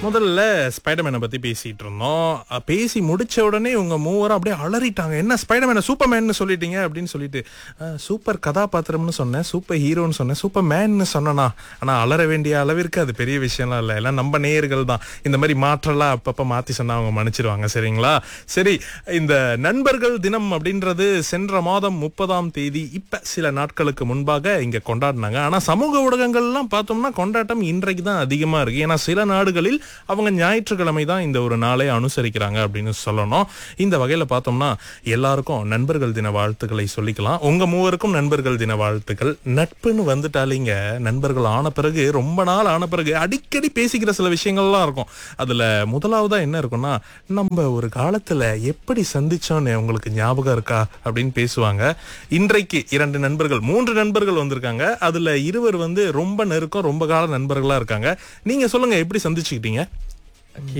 முதல்ல ஸ்பைடர்மேனை பத்தி பேசிட்டு இருந்தோம். பேசி முடிச்ச உடனே உங்க மூவரும் அப்படியே அலறிட்டாங்க. என்ன ஸ்பைடர்மேனை சூப்பர்மேன்னு சொல்லிட்டீங்க அப்படின்னு சொல்லிட்டு. சூப்பர் கதாபாத்திரம்னு சொன்னேன், சூப்பர் ஹீரோன்னு சொன்னேன், சூப்பர் மேன்னு சொன்னா. ஆனா அலற வேண்டிய அளவிற்கு அது பெரிய விஷயம்லாம் இல்லை. எல்லாம் நம்ம நேயர்கள் தான் இந்த மாதிரி மாற்றலாம் அப்பப்ப மாத்தி சொன்னா அவங்க மன்னிச்சிருவாங்க. சரிங்களா? சரி, இந்த நண்பர்கள் தினம் அப்படின்றது சென்ற மாதம் 30ஆம் தேதி இப்ப சில நாட்களுக்கு முன்பாக இங்க கொண்டாடினாங்க. ஆனா சமூக ஊடகங்கள்லாம் பார்த்தோம்னா கொண்டாட்டம் இன்றைக்கு தான் அதிகமா இருக்கு. ஏன்னா சில நாடுகளில் அவங்க ஞாயிற்றுக்கிழமை தான் இந்த ஒரு நாளை அனுசரிக்கிறாங்க அப்படின்னு சொல்லணும். இந்த வகையில பார்த்தோம்னா எல்லாருக்கும் நண்பர்கள் தின வாழ்த்துக்களை சொல்லிக்கலாம். உங்க மூவருக்கும் நண்பர்கள் தின வாழ்த்துக்கள். நட்புன்னு வந்துட்டாலிங்க, நண்பர்கள் ஆன பிறகு ரொம்ப நாள் ஆன பிறகு அடிக்கடி பேசிக்கிற சில விஷயங்கள்லாம் இருக்கும். அதுல முதலாவதா என்ன இருக்கும்னா, நம்ம ஒரு காலத்துல எப்படி சந்திச்சோன்னு உங்களுக்கு ஞாபகம் இருக்கா அப்படின்னு பேசுவாங்க. இன்றைக்கு 2 நண்பர்கள் 3 நண்பர்கள் வந்திருக்காங்க. அதுல இருவர் ரொம்ப நெருக்கம், ரொம்ப கால நண்பர்களா இருக்காங்க. நீங்க சொல்லுங்க, எப்படி சந்திச்சுக்கிட்டீங்க? ஓகே,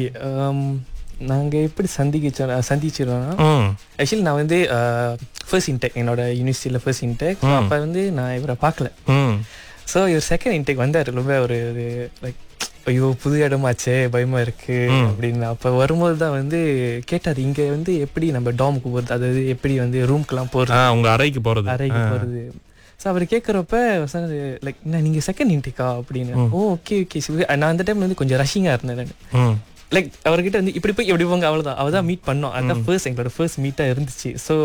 நாங்கள் எப்படி சந்திச்சிருவோம்னா, ஆக்சுவலி நான் ஃபர்ஸ்ட் இன்டேக், என்னோட யூனிவர்சிட்டியில் ஃபர்ஸ்ட் இன்டேக். அப்போ நான் இவரை பார்க்கல. ஸோ இவர் செகண்ட் இன்டேக் வந்தார். ரொம்ப ஒரு லைக், ஐயோ புது இடமாச்சே, பயமா இருக்கு அப்படின்னு. அப்போ வரும்போது தான் கேட்டார், இங்கே எப்படி நம்ம டாமுக்கு போகிறது, அதாவது எப்படி ரூம்க்குலாம் போகிறது, உங்க அறைக்கு போகிறது. ஸோ அவர் கேட்குறப்ப லைக், என்ன நீங்கள் செகண்ட் இன்டேக்கா அப்படின்னு. Okay okay. நான் அந்த டைம்ல கொஞ்சம் ரஷ்ஷிங்காக இருந்தேன். லைக் அவர்கிட்ட இப்படி போய் எப்படி போங்க, அவ்வளோதான். அவள் தான் மீட் பண்ணோம். அதுதான் எங்களோட ஃபர்ஸ்ட் மீட்டாக இருந்துச்சு. ஸோ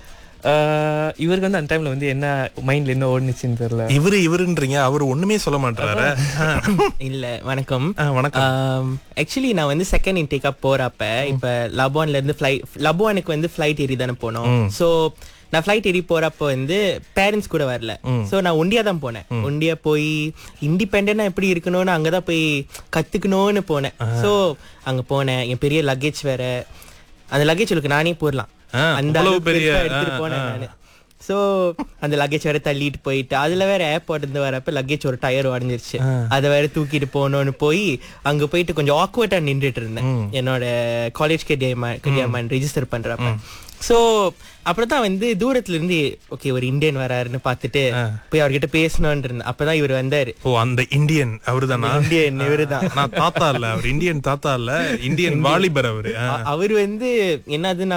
இவருக்கு அந்த டைம்ல என்ன மைண்ட்ல என்ன ஓடுனுச்சுன்னு தெரியல. இவருன்றீங்க, அவர் ஒண்ணுமே சொல்ல மாட்டாரு. இல்ல, வணக்கம். வணக்கம். ஆக்சுவலி நான் செகண்ட் இன்டேக்கா போறப்ப இப்ப லபோன்ல இருந்து லபோனுக்கு ஃபிளைட் ஏறி தானே போனோம். சோ நான் ஃபிளைட் ஏறி போறப்போ பேரண்ட்ஸ் கூட வரல. சோ நான் ஒண்டியா தான் போனேன். ஒண்டியா போய் இண்டிபெண்டா எப்படி இருக்கணும்னு அங்கதான் போய் கத்துக்கணும்னு போனேன். சோ அங்க போனேன். என் பெரிய லக்கேஜ் வேற, அந்த லக்கேஜ் நானே போடலாம், அந்த அளவுக்கு எடுத்துட்டு போனேன் நானு. சோ அந்த லக்கேஜ் வேற தள்ளிட்டு போயிட்டு, அதுல வேற ஏர்போர்ட் இருந்து வரப்ப லக்கேஜ் ஒரு டயர் உடஞ்சிருச்சு. அதை வேற தூக்கிட்டு போனோன்னு போய் அங்க போயிட்டு கொஞ்சம் ஆக்வர்டா நின்றுட்டு இருந்தேன் என்னோட காலேஜ் கெடியாமன் ரெஜிஸ்டர் பண்றப்ப. சோ அப்புறம் தான் தூரத்துல இருந்து ஓகே ஒரு இந்தியன் வராருன்னு பாத்துட்டு போய் அவர்கிட்ட பேசணும்னு இருந்தேன். அப்பதான் இவர் வந்தாரு. ஓ, அந்த இந்தியன் அவருதானா? இந்தியன் இவருதான். நான் தாத்தா இல்ல, அவர் இந்தியன் தாத்தா இல்ல, இந்தியன் வாலிபர் அவரு. அவரு என்னதுன்னா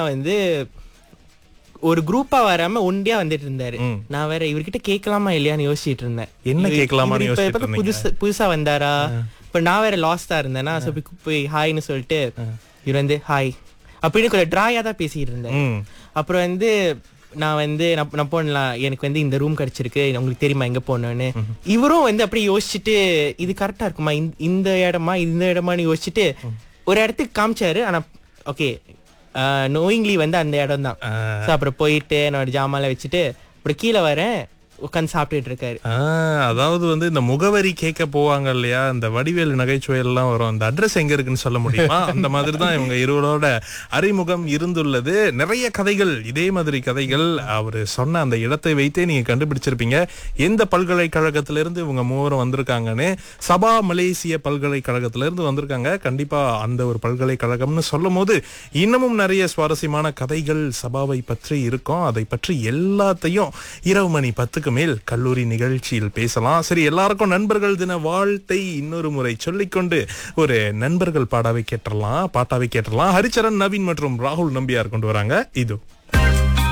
ஒரு குரூப்பா வராம ஒண்டியா வந்துட்டு இருந்தாரு. நான் வேற இவர்கிட்ட கேட்கலாமா இல்லையான்னு யோசிச்சுட்டு இருந்தேன். என்ன கேட்கலாமான்னு புதுசா வந்தாரா, இப்ப நான் வேற லாஸ்டா இருந்தேன்னா. போய் ஹாய்னு சொல்லிட்டு இவர் ஹாய் அப்படின்னு கொஞ்சம் ட்ராயா தான் பேசிட்டு இருந்தேன். அப்புறம் நான் போனலாம், எனக்கு இந்த ரூம் கிடைச்சிருக்கு, உங்களுக்கு தெரியுமா எங்க போனோன்னு. இவரும் அப்படியே யோசிச்சுட்டு இது கரெக்டா இருக்குமா, இந்த இடமான்னு யோசிச்சுட்டு ஒரு இடத்துக்கு காமிச்சாரு. ஆனா ஓகே நோயிங்லி அந்த இடம் தான். அப்புறம் போயிட்டு என்னோட ஜாமான்ல வச்சுட்டு அப்புறம் கீழே வரேன், உட்காந்து சாப்பிட்டுட்டு இருக்காரு. அதாவது இந்த முகவரி கேட்க போவாங்க இல்லையா, இந்த வடிவேல் நகைச்சுவை எல்லாம் வரும், அந்த அட்ரஸ் எங்க இருக்குன்னு சொல்ல முடியுமா, அந்த மாதிரி தான் இவங்க இருவரோட அறிமுகம் இருந்துள்ளது. நிறைய கதைகள், இதே மாதிரி கதைகள் அவரு சொன்ன அந்த இடத்தை வைத்தே நீங்க கண்டுபிடிச்சிருப்பீங்க எந்த பல்கலைக்கழகத்திலிருந்து இவங்க மூவரும் வந்திருக்காங்கன்னு. சபா மலேசிய பல்கலைக்கழகத்திலிருந்து வந்திருக்காங்க. கண்டிப்பா அந்த ஒரு பல்கலைக்கழகம்னு சொல்லும் போது இன்னமும் நிறைய சுவாரஸ்யமான கதைகள் சபாவை பற்றி இருக்கும். அதை பற்றி எல்லாத்தையும் இரவு மணி 10க்கு மேல் கல்லூரி நிகழ்ச்சியில் பேசலாம். சரி, எல்லாருக்கும் நண்பர்கள் தின வாழ்த்தை இன்னொரு முறை சொல்லிக்கொண்டு ஒரு நண்பர்கள் பாட்டாவை கேட்டலாம். ஹரிச்சரன், நவீன் மற்றும் ராகுல் நம்பியார் கொண்டு வராங்க. இது